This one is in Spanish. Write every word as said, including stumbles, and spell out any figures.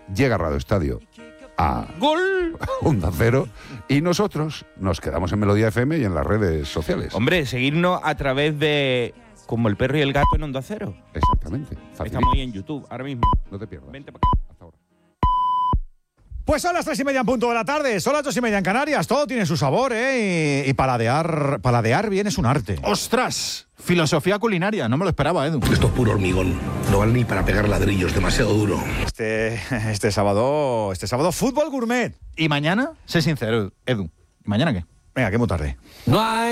llega Radio Estadio a ¡Gol! Onda Cero y nosotros nos quedamos en Melodía F M y en las redes sociales. Hombre, seguirnos a través de Como el perro y el gato en Onda Cero. Exactamente. Facilito. Estamos ahí en YouTube ahora mismo. No te pierdas. Vente para acá. Hasta ahora. Pues son las tres y media en punto de la tarde, son las dos y media en Canarias, todo tiene su sabor, ¿eh? Y, y paladear, paladear bien es un arte. ¡Ostras! Filosofía culinaria, no me lo esperaba, Edu. Esto es puro hormigón, no vale ni para pegar ladrillos, demasiado duro. Este, este sábado, este sábado, fútbol gourmet. Y mañana, sé sincero, Edu. ¿Y mañana qué? Venga, que muy tarde. No hay